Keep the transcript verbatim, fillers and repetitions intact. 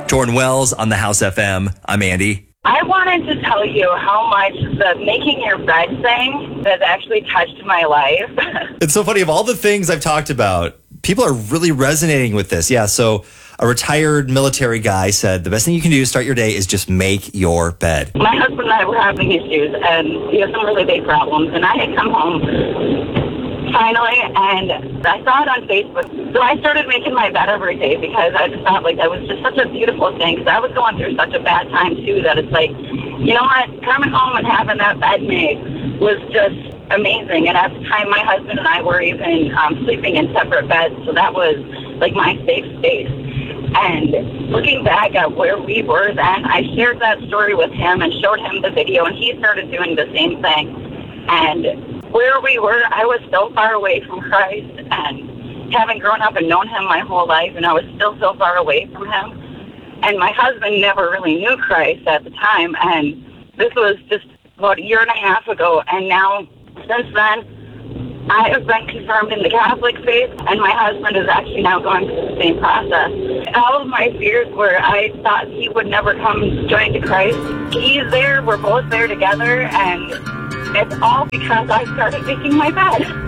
Jordan Wells on the House F M. I'm Andy. I wanted to tell you how much the making your bed thing has actually touched my life. It's so funny. Of all the things I've talked about, people are really resonating with this. Yeah, so a retired military guy said the best thing you can do to start your day is just make your bed. My husband and I were having issues, and we had some really big problems, and I had come home finally, and I saw it on Facebook. So I started making my bed every day because I just thought like that was just such a beautiful thing, because I was going through such a bad time too that it's like, you know what, coming home and having that bed made was just amazing. And at the time, my husband and I were even um, sleeping in separate beds, so that was like my safe space. And looking back at where we were then, I shared that story with him and showed him the video, and he started doing the same thing. And where we were, I was so far away from Christ, and having grown up and known him my whole life, and I was still so far away from him. And my husband never really knew Christ at the time, and this was just about a year and a half ago. And now, since then, I have been confirmed in the Catholic faith, and my husband is actually now going through the same process. All of my fears were I thought he would never come join to Christ. He's there, we're both there together, and it's all because I started making my bed.